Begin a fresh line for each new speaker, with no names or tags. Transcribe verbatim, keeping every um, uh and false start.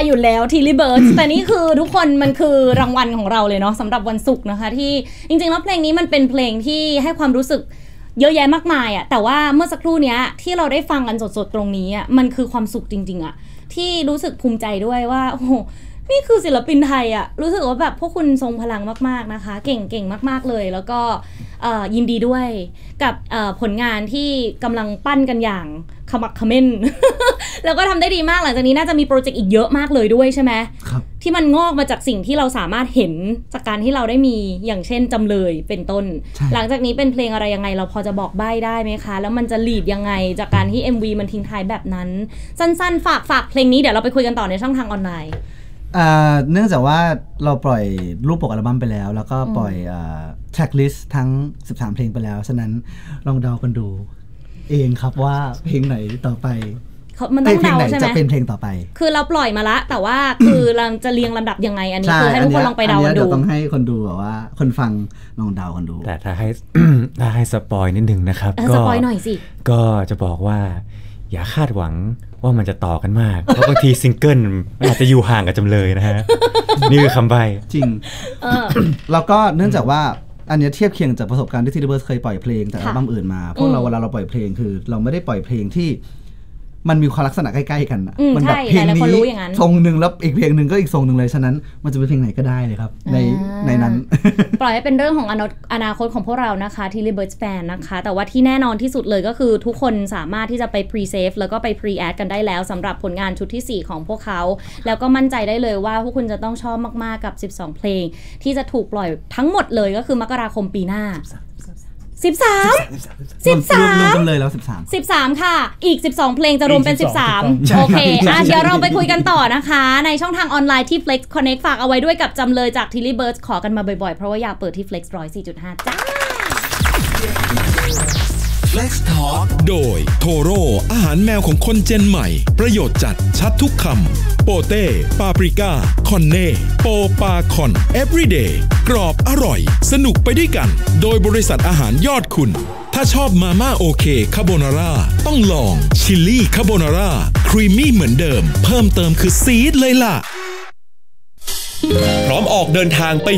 อยู่แล้วทีลี่เบิร์ดแต่นี่คือทุกคนมันคือรางวัลของเราเลยเนาะสำหรับวันศุกร์นะคะที่จริงๆแล้วเพลงนี้มันเป็นเพลงที่ให้ความรู้สึกเยอะแยะมากมายอ่ะแต่ว่าเมื่อสักครู่เนี้ยที่เราได้ฟังกันสดๆตรงนี้อ่ะมันคือความสุขจริงๆอ่ะที่รู้สึกภูมิใจด้วยว่าโอ้โหนี่คือศิลปินไทยอ่ะรู้สึกว่าแบบพวกคุณทรงพลังมากๆนะคะเก่งเก่งมากๆเลยแล้วก็ยินดีด้วยกับผลงานที่กำลังปั้นกันอย่างขมักเขม้น แล้วก็ทำได้ดีมากหลังจากนี้น่าจะมีโปรเจกต์อีกเยอะมากเลยด้วยใช่ไหมที่มันงอกมาจากสิ่งที่เราสามารถเห็นจากการที่เราได้มีอย่างเช่นจำเลยเป็นต้นหลังจากนี้เป็นเพลงอะไรยังไงเราพอจะบอกใบ้ได้ไหมคะแล้วมันจะลีดยังไงจากการที่ เอ็ม วี มันทิ้งท้ายแบบนั้นสั้นๆฝากฝากเพลงนี้เดี๋ยวเราไปคุยกันต่อในช่องทางออนไลน์
เนื่องจากว่าเราปล่อยรูปปกอัลบั้มไปแล้วแล้วก็ปล่อยแทร็กลิสต์ทั้งสิบสามเพลงไปแล้วฉะนั้นลองเดากันดูเองครับว่าเพลงไหนต่อไป
มันต้องเดาใช่ไหม
จะเป็นเพลงต่อไป
คือเราปล่อยมาละแต่ว่าคือเราจะเรียงลำดับยังไงอันนี้คือให้ทุกคนลองไปเดากันดู
ต้องให้คนดูแบบว่าคนฟังลองเดากันดู
แต่ถ้าให้ ถ้าให้สปอยนิดนึงนะครับ
ก็สปอยหน่อยสิ
ก็จะบอกว่าอย่าคาดหวังว่ามันจะต่อกันมากเพราะบางทีซิงเกิลมันอาจจะอยู่ห่างกับจำเลยนะฮะนี่คือคำใบ้
จริงแล้วก็เนื่องจากว่าอันนี้เทียบเคียงจากประสบการณ์ที่ทีเลเบิร์สเคยปล่อยเพลงแต่อัลบั้มอื่นมาพวกเราเวลาเราปล่อยเพลงคือเราไม่ได้ปล่อยเพลงที่มันมีความลักษณะใกล้ๆกันอ่ะ
มัน
แบบเพลงนี้ทรงหนึ่งแล้วอีกเพลงหนึ่งก็อีกทรงหนึ่งเลยฉะนั้นมันจะเป็นเพลงไหนก็ได้เลยครับในในนั้น
ปล่อยให้เป็นเรื่องของอนาคตของพวกเรานะคะทีลี่เบิร์ดแฟนนะคะแต่ว่าที่แน่นอนที่สุดเลยก็คือทุกคนสามารถที่จะไป pre-save แล้วก็ไป pre-add กันได้แล้วสำหรับผลงานชุดที่สี่ของพวกเขาแล้วก็มั่นใจได้เลยว่าพวกคุณจะต้องชอบมากๆกับสิบสองเพลงที่จะถูกปล่อยทั้งหมดเลยก็คือมกราคมปีหน้าสิบสาม สิบสาม
รวมกันเลยแล้วสิบสาม
สิบสามค่ะอีกสิบสองเพลงจะรวมเป็นสิบสามโอเคอ่ะเดี๋ยวเราไปคุยกันต่อนะคะในช่องทางออนไลน์ที่ Flex Connect ฝากเอาไว้ด้วยกับจำเลยจาก Tilly Birds ขอกันมาบ่อยๆเพราะว่าอยากเปิดที่ Flex หนึ่งร้อยสี่จุดห้า จ้า
Flex Talk โดยโทโร่อาหารแมวของคนเจนใหม่ประโยชน์จัดชัดทุกคำโปเต้ปาปริก้าคอนเน่โปปาคอน Everyday กรอบอร่อยสนุกไปด้วยกันโดยบริษัทอาหารยอดคุณถ้าชอบมาม่าโอเคคาโบนาร่าต้องลองชิลลี่คาโบนาร่าครีมมี่เหมือนเดิมเพิ่มเติมคือซีดเลยล่ะพร้อมออกเดินทางไป